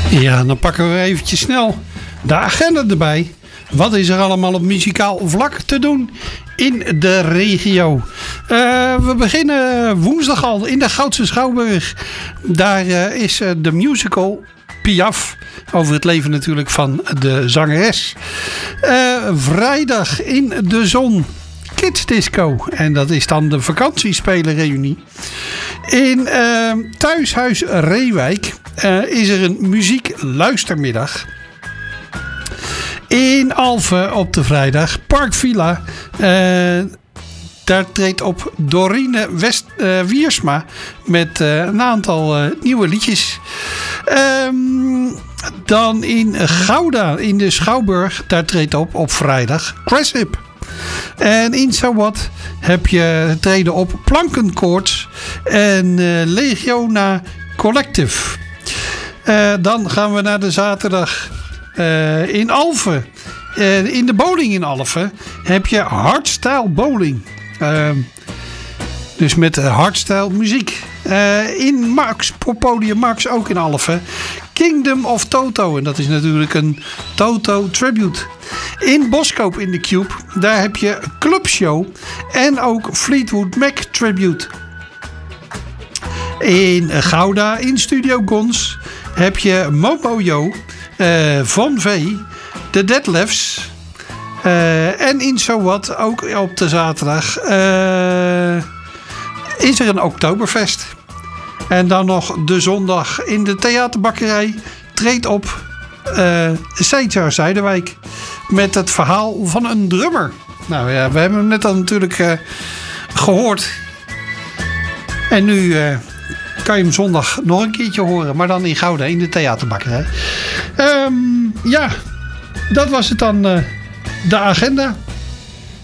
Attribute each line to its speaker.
Speaker 1: Ja, dan pakken we eventjes snel de agenda erbij. Wat is er allemaal op muzikaal vlak te doen in de regio? We beginnen woensdag al in de Goudse Schouwburg. Daar is de musical Piaf. Over het leven natuurlijk van de zangeres. Vrijdag in de zon Kids Disco. En dat is dan de vakantiespelerreunie. In Thuishuis Reewijk is er een muziekluistermiddag. In Alphen op de vrijdag Park Villa. Daar treedt op Dorine Wiersma met een aantal nieuwe liedjes. Dan in Gouda in de Schouwburg. Daar treedt op vrijdag Cressip. En in Sawat heb je treden op Plankenkoorts en Legiona Collective. Dan gaan we naar de zaterdag in Alphen. In de bowling in Alphen heb je Hardstyle Bowling. Dus met hardstyle muziek. In Max, op Podium Max, ook in Alphen. Kingdom of Toto. En dat is natuurlijk een Toto tribute. In Boskoop in de Cube. Daar heb je Clubshow. En ook Fleetwood Mac tribute. In Gouda in Studio Gons heb je Momoyo, Von V, de Deadlifts. En in Sowat, ook op de zaterdag, is er een Oktoberfest. En dan nog de zondag in de theaterbakkerij treedt op Cesar Zuiderwijk met het verhaal van een drummer. Nou ja, we hebben hem net al natuurlijk gehoord. En nu kan je hem zondag nog een keertje horen, maar dan in Gouda in de theaterbakkerij. Ja, dat was het dan, de agenda.